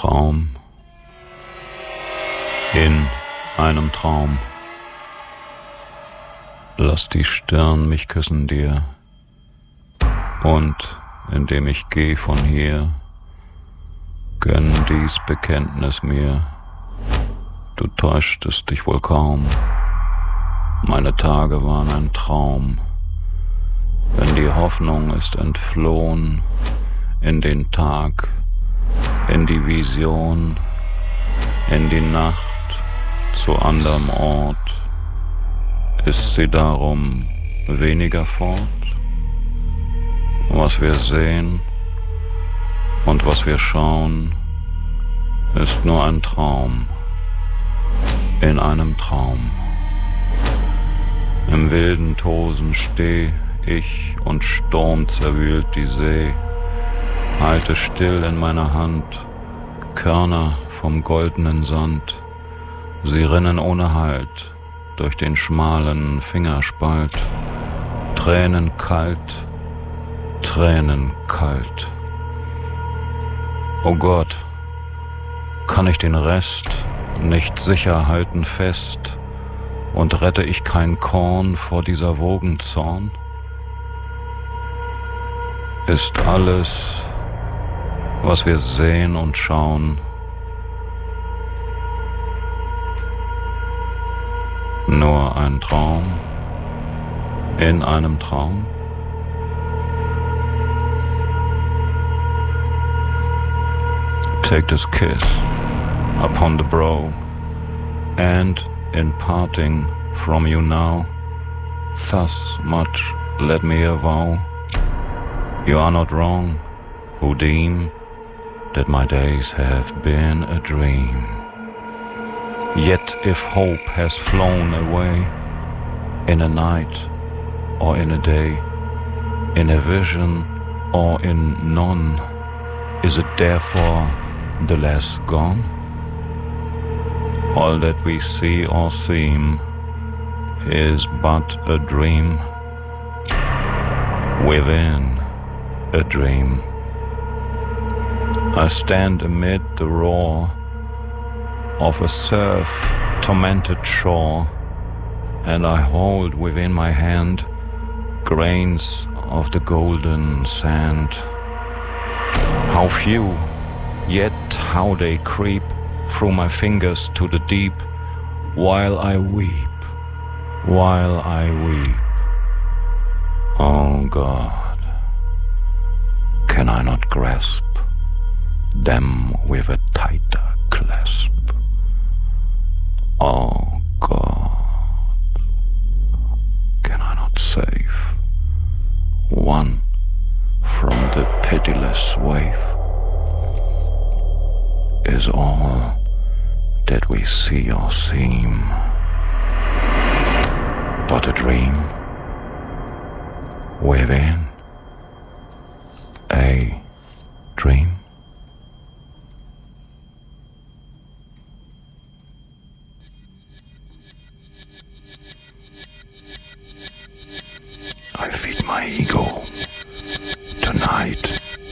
Traum. In einem Traum. Lass die Stirn mich küssen dir, und indem ich geh von hier, gönn dies Bekenntnis mir, du täuschtest dich wohl kaum, meine Tage waren ein Traum, denn die Hoffnung ist entflohen in den Tag, in die Vision, in die Nacht, zu anderem Ort, ist sie darum weniger fort? Was wir sehen und was wir schauen, ist nur ein Traum, in einem Traum. Im wilden Tosen steh ich und Sturm zerwühlt die See, halte still in meiner Hand Körner vom goldenen Sand, sie rinnen ohne Halt durch den schmalen Fingerspalt, Tränen kalt, O Gott, kann ich den Rest nicht sicher halten fest, und rette ich kein Korn vor dieser Wogenzorn? Ist alles, was wir sehen und schauen, nur ein Traum, in einem Traum? Take this kiss upon the brow, and in parting from you now, thus much let me avow, you are not wrong who deem that my days have been a dream. Yet if hope has flown away, in a night or in a day, in a vision or in none, is it therefore the less gone? All that we see or seem is but a dream within a dream. I stand amid the roar of a surf-tormented shore, and I hold within my hand grains of the golden sand. How few, yet how they creep through my fingers to the deep, while I weep. Oh God, can I not grasp them with a tighter clasp? Oh God, can I not save one from the pitiless wave? Is all that we see or seem but a dream within a dream?